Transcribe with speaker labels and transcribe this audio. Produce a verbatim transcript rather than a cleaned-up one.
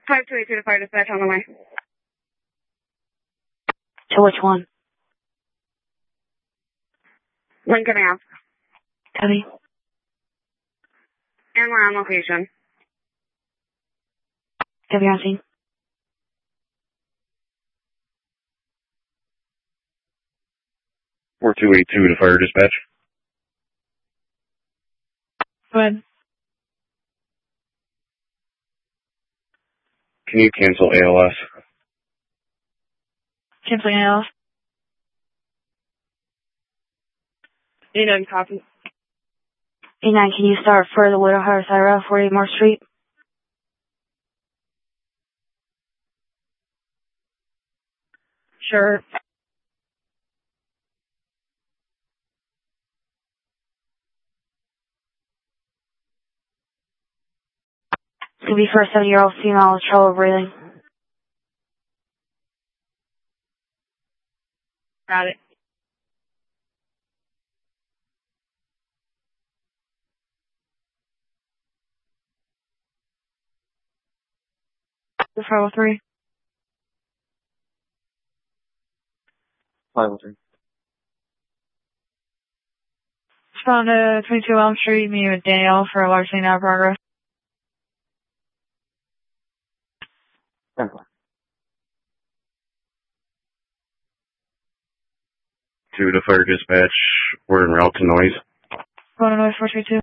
Speaker 1: five two eight two to fire dispatch on the way.
Speaker 2: To which one?
Speaker 1: Lincoln Ave.
Speaker 2: Copy.
Speaker 1: And we're on location.
Speaker 2: Copy, on scene.
Speaker 3: four two eight two to fire dispatch.
Speaker 2: Go ahead.
Speaker 3: Can you cancel A L S?
Speaker 2: Canceling A L S.
Speaker 1: E nine copy.
Speaker 2: E nine, can you start for the Widow Harris Ira, forty-eight Moore Street?
Speaker 1: Sure.
Speaker 2: It's going to be for a seventy-year-old female with trouble breathing.
Speaker 1: Got it.
Speaker 2: The five oh three.
Speaker 3: five oh three.
Speaker 2: Respond to twenty-two Elm Street, meeting with Danielle for a large scene out of progress.
Speaker 3: Two to fire dispatch. We're en route to noise.
Speaker 2: Going to noise four three two.